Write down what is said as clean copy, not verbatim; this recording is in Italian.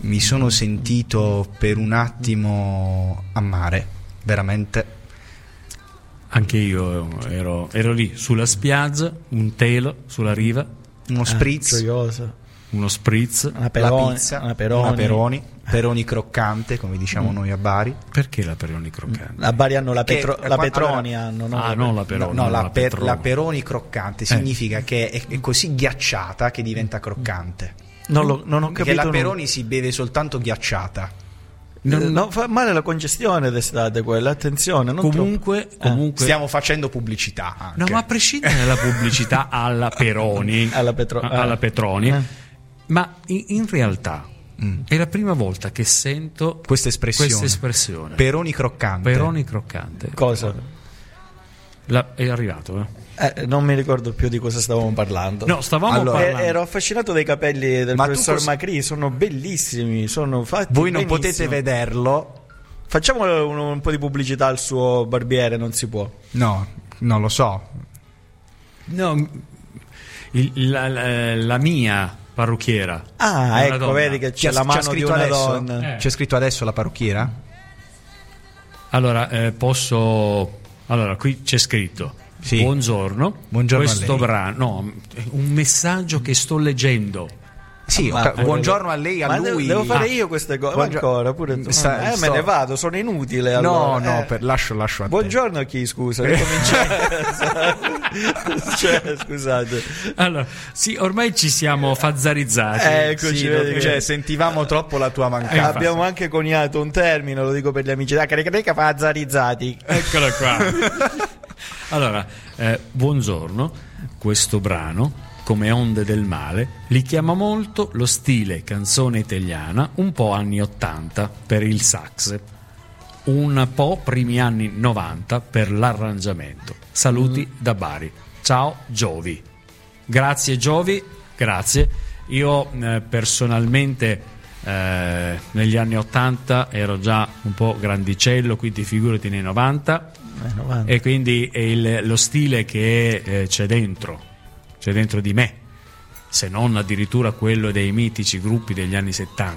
mi sono sentito per un attimo a mare, veramente. Anche io ero lì sulla spiaggia, un telo sulla riva, Uno spritz, gioioso. uno spritz. Una peroni, la pizza, una peroni. peroni croccante, come diciamo noi a Bari. Perché la peroni croccante? A Bari hanno la Petroni, allora, hanno, no? Ah, non la peroni. No, non la Petroni. peroni croccante significa che è così ghiacciata che diventa croccante. Non ho Perché capito la nulla. peroni si beve soltanto ghiacciata. No, fa male la congestione d'estate quella, attenzione. Non Comunque, Stiamo facendo pubblicità anche. no, ma a prescindere dalla pubblicità alla Peroni, Alla Petroni, ma in realtà è la prima volta che sento questa espressione. Peroni croccante. Peroni croccante. cosa? È arrivato, Non mi ricordo più di cosa stavamo parlando. No, stavamo Allora, parlando. Ero affascinato dai capelli del Ma tu professor cosa- Macri, sono bellissimi, sono fatti Voi non benissimo. potete vederlo. Facciamo un po' di pubblicità al suo barbiere, non si può. No, non lo so. No, la mia parrucchiera. Ah, Una ecco, donna. vedi che c'è la C'è mano di scritto una adesso? donna. C'è scritto adesso la parrucchiera? Allora, posso. Allora, qui c'è scritto: Sì. buongiorno. Buongiorno a Questo lei. brano, no, un messaggio che sto leggendo. Sì, buongiorno a lei, a Ma lui. devo fare io queste cose ancora pure me ne vado, sono inutile allora. No, lascio a te. Buongiorno a chi, scusa, cioè, scusate. Allora, sì, ormai ci siamo fazzarizzati. Eccoci, Sì, vedi che- cioè, sentivamo troppo la tua mancanza. Abbiamo anche coniato un termine, lo dico per gli amici da Carica fazzarizzati. Eccola qua. Allora, buongiorno. Questo brano, come onde del male, li chiama molto lo stile canzone italiana, un po' anni 80 per il sax, un po' primi anni 90 per l'arrangiamento. Saluti da Bari. Ciao Giovi. Grazie Giovi, grazie. Io personalmente negli anni 80 ero già un po' grandicello, quindi figurati nei 90, e quindi è lo stile che c'è dentro di me, se non addirittura quello dei mitici gruppi degli anni 70.